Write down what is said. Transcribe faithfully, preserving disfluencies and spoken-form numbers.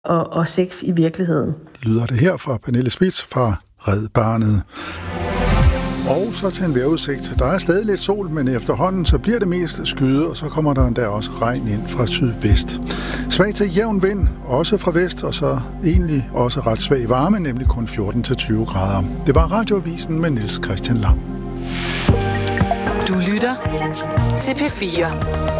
og, og sex i virkeligheden. Lyder det her fra Pernille Spitz fra Red Barnet. Og så til en vejrudsigt. Der er stadig lidt sol, men efterhånden så bliver det mest skyet, og så kommer der endda også regn ind fra sydvest. Svag til jævn vind, også fra vest, og så egentlig også ret svag varme, nemlig kun fjorten til tyve grader. Det var Radioavisen med Niels Christian Lang. Du lytter til P fire.